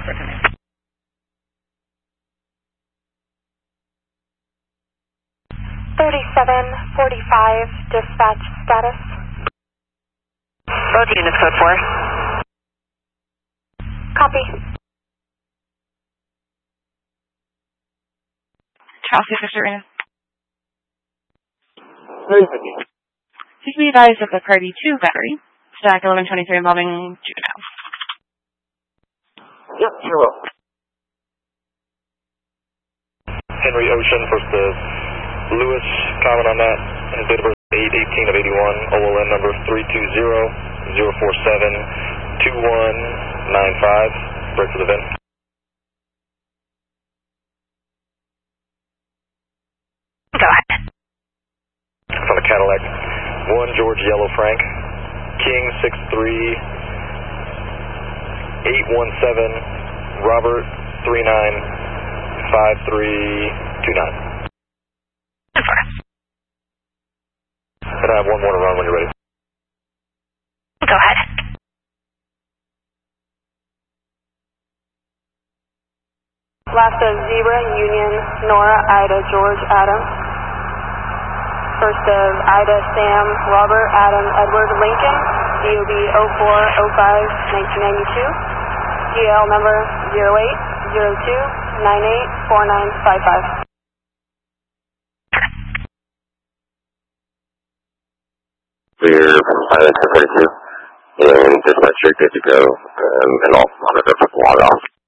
for command. 3745, dispatch status. Both units, code 4. Copy. Charles 6 Arena. Please be advised of the Party 2 battery. Stack 1123 involving juvenile. Yep, sure will. Henry Ocean, first Lewis, comment on that. His date of birth is 8/18 of 81. OLN number 320-047-2195. Break for the VIN. Go ahead. On a Cadillac. 1 George Yellow Frank. King 63817. Robert 395329. And I have one more to run when you're ready. Go ahead. Last of Zebra, Union, Nora, Ida, George, Adam. First of Ida, Sam, Robert, Adam, Edward, Lincoln. DOB 04-05-1992. GL number 0802984955. We're pilot 242, and dispatcher good to go, and I'll monitor for log off.